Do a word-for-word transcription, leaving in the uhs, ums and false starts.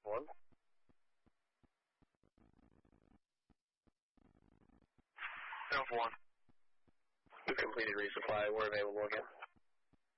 one. Alpha one. We've completed resupply. We're available again.